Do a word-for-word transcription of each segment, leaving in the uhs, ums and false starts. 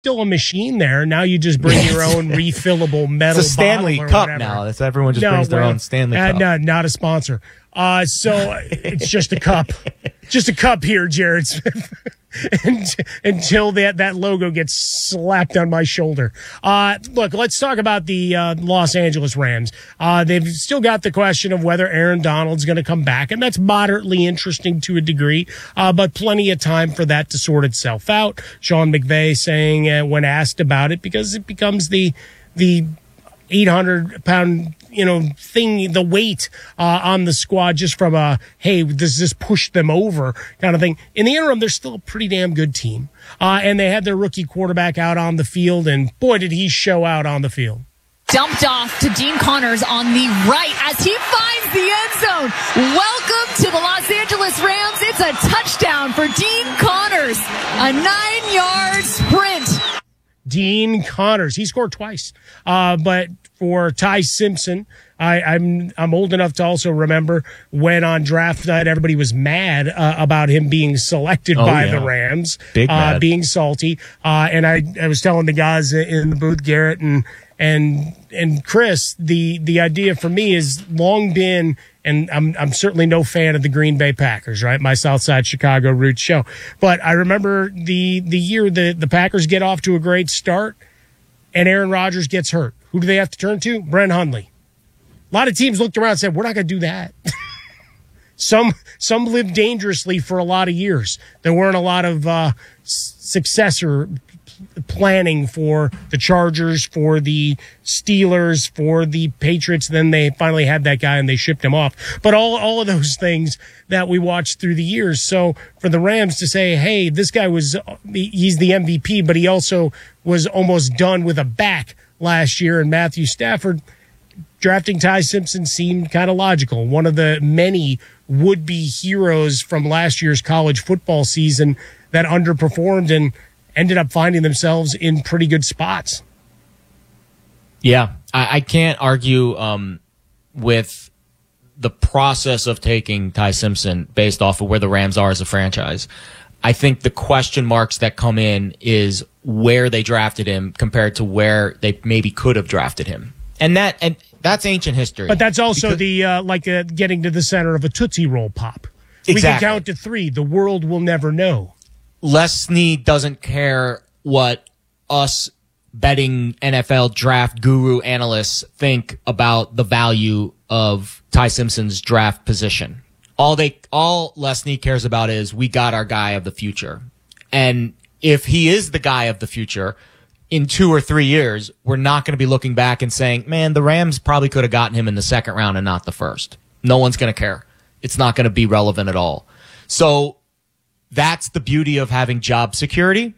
still a machine there. Now you just bring your own refillable metal it's a Stanley bottle or Cup whatever. now. That's everyone just no, brings their well, own Stanley uh, Cup. No, not a sponsor. Uh, so it's just a cup. Just a cup here, Jared Smith. and, until that, that logo gets slapped on my shoulder. Uh, look, let's talk about the uh, Los Angeles Rams. Uh, they've still got the question of whether Aaron Donald's going to come back, and that's moderately interesting to a degree, uh, but plenty of time for that to sort itself out. Sean McVay saying uh, when asked about it, because it becomes the the eight hundred pound, you know, thing, the weight uh, on the squad just from a, hey, does this push them over kind of thing. In the interim, they're still a pretty damn good team. Uh, and they had their rookie quarterback out on the field, and boy, did he show out on the field. Dumped off to Dean Connors on the right as he finds the end zone. Welcome to the Los Angeles Rams. It's a touchdown for Dean Connors. A nine-yard sprint. Dean Connors. He scored twice. Uh, but for Ty Simpson, I, I'm I'm old enough to also remember when on draft night everybody was mad uh, about him being selected oh, by yeah. the Rams, Big uh, mad. being salty. Uh, and I, I was telling the guys in the booth, Garrett and and and Chris, the the idea for me has long been, and I'm I'm certainly no fan of the Green Bay Packers, right? My Southside Chicago roots show. But I remember the the year the, the Packers get off to a great start and Aaron Rodgers gets hurt. Who do they have to turn to? Brent Hundley. A lot of teams looked around and said, we're not going to do that. some some lived dangerously for a lot of years. There weren't a lot of uh, successor planning for the Chargers, for the Steelers, for the Patriots. Then they finally had that guy and they shipped him off. But all, all of those things that we watched through the years. So for the Rams to say, hey, this guy was, he's the M V P, but he also was almost done with a back last year. And Matthew Stafford, drafting Ty Simpson seemed kind of logical. One of the many would-be heroes from last year's college football season that underperformed and ended up finding themselves in pretty good spots. Yeah, I, I can't argue um, with the process of taking Ty Simpson based off of where the Rams are as a franchise. I think the question marks that come in is where they drafted him compared to where they maybe could have drafted him. And that and that's ancient history. But that's also because, the uh, like uh, getting to the center of a Tootsie Roll pop. Exactly. We can count to three. The world will never know. Les Snead doesn't care what us betting N F L draft guru analysts think about the value of Ty Simpson's draft position. All they, all Les Snead cares about is we got our guy of the future. And if he is the guy of the future in two or three years, we're not going to be looking back and saying, man, the Rams probably could have gotten him in the second round and not the first. No one's going to care. It's not going to be relevant at all. So that's the beauty of having job security.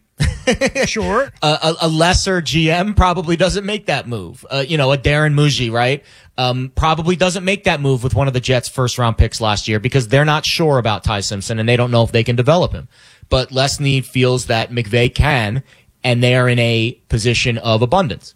Sure. a, a, a lesser G M probably doesn't make that move. Uh, you know, a Darren Muji, right? Um, probably doesn't make that move with one of the Jets' first round picks last year because they're not sure about Ty Simpson and they don't know if they can develop him. But Les Snead feels that McVay can, and they are in a position of abundance.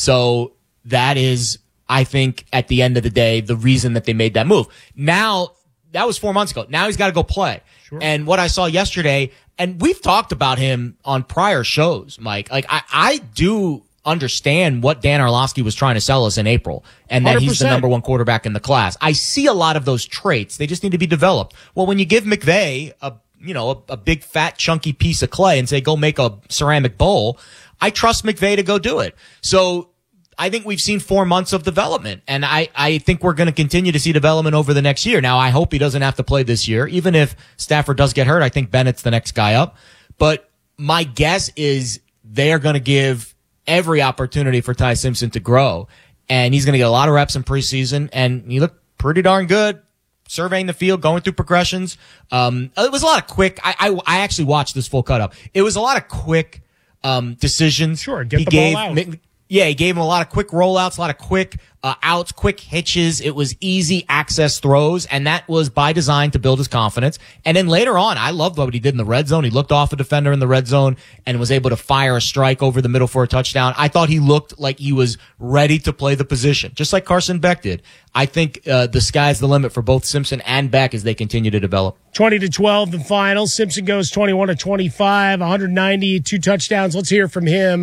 So that is, I think, at the end of the day, the reason that they made that move. Now, that was four months ago. Now he's got to go play. Sure. And what I saw yesterday, and we've talked about him on prior shows, Mike. Like, I, I do understand what Dan Orlovsky was trying to sell us in April, and that one hundred percent he's the number one quarterback in the class. I see a lot of those traits. They just need to be developed. Well, when you give McVay a, you know, a, a big fat chunky piece of clay and say, go make a ceramic bowl, I trust McVay to go do it. So I think we've seen four months of development, and I, I think we're going to continue to see development over the next year. Now, I hope he doesn't have to play this year. Even if Stafford does get hurt, I think Bennett's the next guy up. But my guess is they're going to give every opportunity for Ty Simpson to grow, and he's going to get a lot of reps in preseason, and he looked pretty darn good surveying the field, going through progressions. Um, it was a lot of quick. I, I, I actually watched this full cut up. It was a lot of quick um, decisions. Sure, get he the gave, ball out. Yeah, he gave him a lot of quick rollouts, a lot of quick uh, outs, quick hitches. It was easy access throws, and that was by design to build his confidence. And then later on, I loved what he did in the red zone. He looked off a defender in the red zone and was able to fire a strike over the middle for a touchdown. I thought he looked like he was ready to play the position, just like Carson Beck did. I think uh, the sky's the limit for both Simpson and Beck as they continue to develop. twenty to twelve, the final. Simpson goes twenty-one to twenty-five, one hundred ninety, two touchdowns. Let's hear from him